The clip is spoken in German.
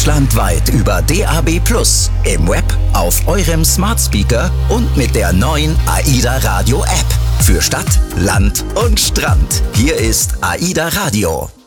deutschlandweit über DAB+, im Web, auf eurem Smart Speaker und mit der neuen AIDA Radio App. Für Stadt, Land und Strand. Hier ist AIDA Radio.